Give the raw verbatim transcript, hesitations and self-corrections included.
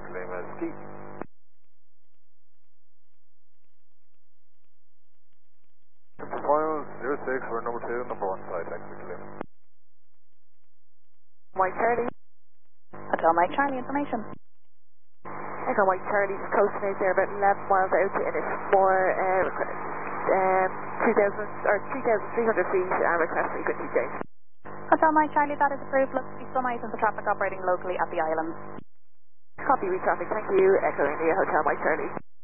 Lima Ski. File zero six, we're number two, number one side, Taxi Lima. Mike Charlie. Hotel Mike Charlie, information. Echo Mike Charlie's coasting out there about eleven miles out to Innis for uh, um, two thousand or three thousand three hundred feet and request frequency change. Hotel Mike Charlie, that is approved. Looks to be some items of traffic operating locally at the island. Copy, retraffic, thank you. Echo India, Hotel Mike Charlie.